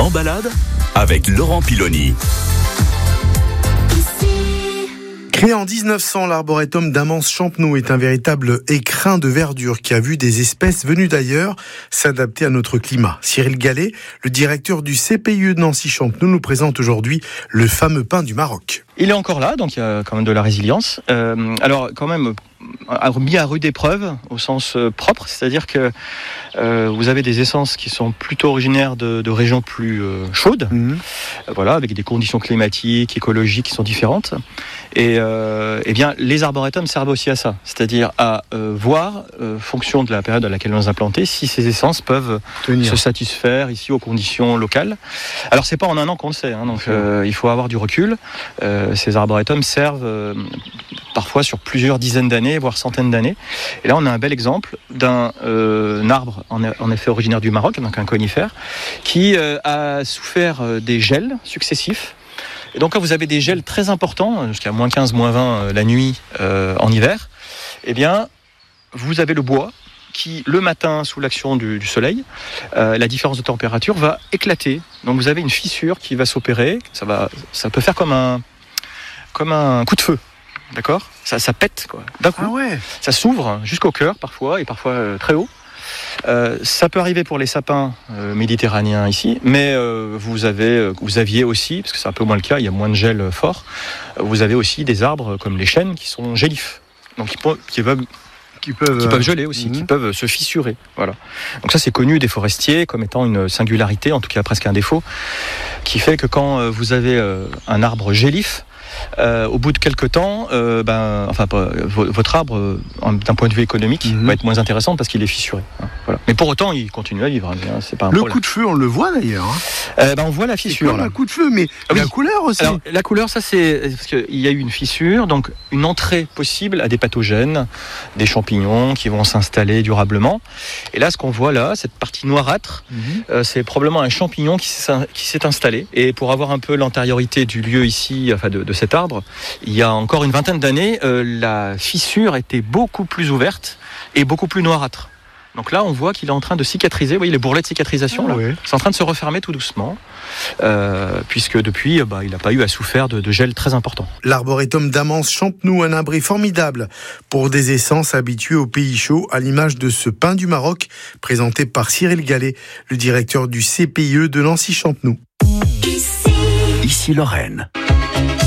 En balade avec Laurent Piloni. Créé en 1900, l'arboretum d'Amance-Champenoux est un véritable écrin de verdure qui a vu des espèces venues d'ailleurs s'adapter à notre climat. Cyril Gallet, le directeur du CPIE de Nancy-Champenoux, nous présente aujourd'hui le fameux pin du Maroc. Il est encore là, donc il y a quand même de la résilience. Alors quand même mis à rude épreuve au sens propre, c'est-à-dire que vous avez des essences qui sont plutôt originaires de régions plus chaudes, voilà, avec des conditions climatiques, écologiques qui sont différentes. Et bien les arboretums servent aussi à ça, c'est-à-dire à voir, fonction de la période à laquelle on les a plantés, si ces essences peuvent se satisfaire ici aux conditions locales. Alors c'est pas en un an qu'on le sait, donc il faut avoir du recul. Ces arboretums servent parfois sur plusieurs dizaines d'années, voire centaines d'années. Et là, on a un bel exemple d'un arbre, en effet originaire du Maroc, donc un conifère, qui a souffert des gels successifs. Et donc, quand vous avez des gels très importants, jusqu'à moins 15, moins 20 la nuit en hiver, eh bien, vous avez le bois qui, le matin, sous l'action du soleil, la différence de température va éclater. Donc, vous avez une fissure qui va s'opérer. Ça peut faire comme un coup de feu. D'accord ? Ça pète, quoi. D'un coup, ça s'ouvre jusqu'au cœur parfois, et parfois très haut. Ça peut arriver pour les sapins méditerranéens ici, mais vous aviez aussi, parce que c'est un peu moins le cas, il y a moins de gel fort, vous avez aussi des arbres comme les chênes qui sont gélifs, donc qui peuvent geler aussi, qui peuvent se fissurer. Voilà. Donc ça, c'est connu des forestiers comme étant une singularité, en tout cas presque un défaut, qui fait que quand vous avez un arbre gélif, au bout de quelques temps, votre arbre, d'un point de vue économique, va être moins intéressant parce qu'il est fissuré. Voilà. Mais pour autant, il continue à vivre. C'est pas un problème. Coup de feu, on le voit d'ailleurs. On voit la fissure. C'est un coup de feu, mais la couleur aussi. Alors, la couleur, ça c'est parce qu'il y a eu une fissure, donc une entrée possible à des pathogènes, des champignons qui vont s'installer durablement. Et là, ce qu'on voit là, cette partie noirâtre, c'est probablement un champignon qui s'est installé. Et pour avoir un peu l'antériorité du lieu ici, enfin de cet arbre, il y a encore une vingtaine d'années, la fissure était beaucoup plus ouverte et beaucoup plus noirâtre. Donc là, on voit qu'il est en train de cicatriser. Vous voyez les bourrelets de cicatrisation là, c'est en train de se refermer tout doucement, puisque depuis, il n'a pas eu à souffrir de gel très important. L'arboretum d'Amance-Champenoux, un abri formidable pour des essences habituées aux pays chauds, à l'image de ce pin du Maroc, présenté par Cyril Gallet, le directeur du CPIE de Nancy-Champenoux. Ici Lorraine.